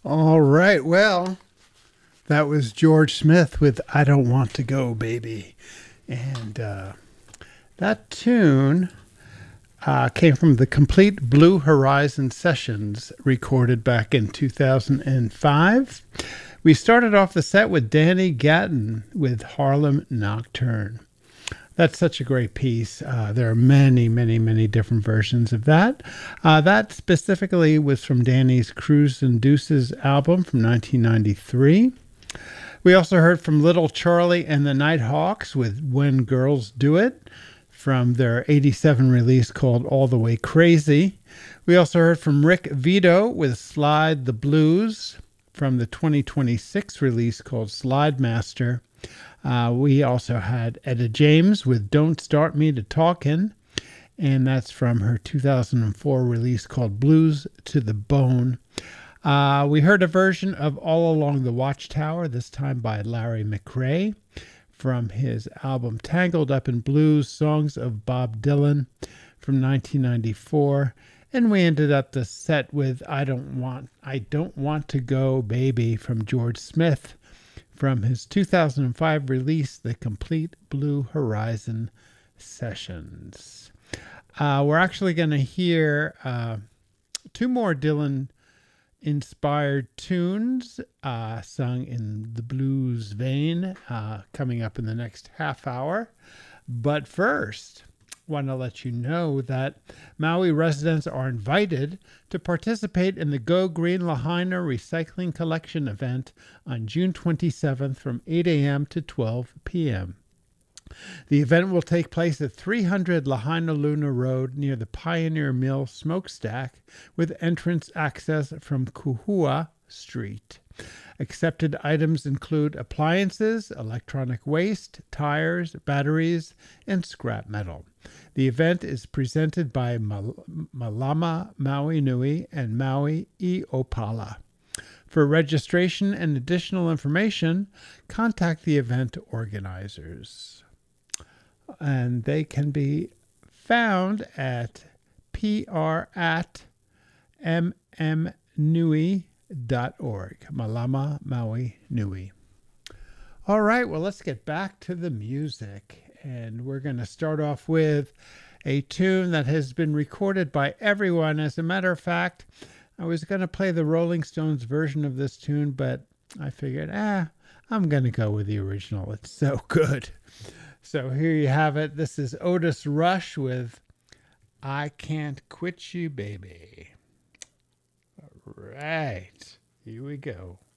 All right. Well, that was George Smith with I Don't Want to Go, Baby. And that tune came from the Complete Blue Horizon sessions recorded back in 2005. We started off the set with Danny Gatton with Harlem Nocturne. That's such a great piece. There are many, many, many different versions of that. That specifically was from Danny's Cruise and Deuces album from 1993. We also heard from Little Charlie and the Nighthawks with When Girls Do It from their 87 release called All the Way Crazy. We also heard from Rick Vito with Slide the Blues from the 2026 release called Slide Master. We also had Etta James with Don't Start Me to Talkin', and that's from her 2004 release called Blues to the Bone. We heard a version of All Along the Watchtower, this time by Larry McRae, from his album Tangled Up in Blues, Songs of Bob Dylan from 1994. And we ended up the set with I Don't Want to Go, Baby from George Smith, from his 2005 release, The Complete Blue Horizon Sessions. We're actually going to hear two more Dylan-inspired tunes sung in the blues vein coming up in the next half hour. But first, want to let you know that Maui residents are invited to participate in the Go Green Lahaina Recycling Collection event on June 27th from 8 a.m. to 12 p.m. The event will take place at 300 Lahaina Luna Road near the Pioneer Mill smokestack with entrance access from Kuhua Street. Accepted items include appliances, electronic waste, tires, batteries, and scrap metal. The event is presented by Malama Maui Nui and Maui I Opala. For registration and additional information, contact the event organizers. And they can be found at pr@mnui.org. Malama Maui Nui. All right, well, let's get back to the music. And we're going to start off with a tune that has been recorded by everyone. As a matter of fact, I was going to play the Rolling Stones version of this tune, but I figured, I'm going to go with the original. It's so good. So here you have it. This is Otis Rush with I Can't Quit You, Baby. All right, here we go.